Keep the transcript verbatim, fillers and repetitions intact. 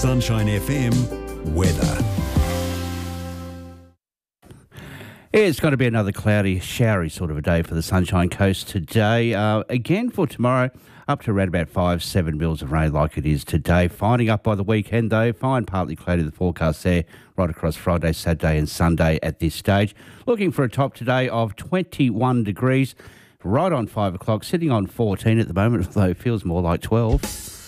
Sunshine F M weather. It's going to be another cloudy, showery sort of a day for the Sunshine Coast today. Uh, again for tomorrow, up to around about five, seven mils of rain like it is today. Finding up by the weekend though, fine, partly cloudy the forecast there, right across Friday, Saturday and Sunday at this stage. Looking for a top today of twenty-one degrees, right on five o'clock, sitting on fourteen at the moment, although it feels more like twelve.